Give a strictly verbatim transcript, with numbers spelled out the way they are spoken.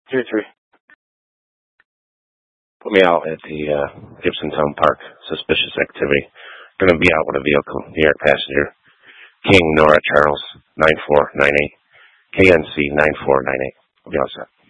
Three three. Put me out at the uh, Gibson Town Park. Suspicious activity. Going to be out with a vehicle. New York passenger. King Nora Charles nine four nine eight. K N C nine four nine eight. We'll be all set.